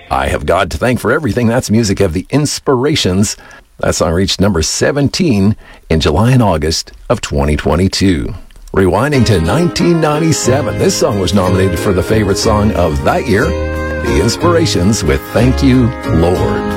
I Have God to Thank for Everything. That's music of the Inspirations. That song reached number 17 in July and August of 2022. Rewinding to 1997, this song was nominated for the favorite song of that year, The Inspirations with Thank You, Lord.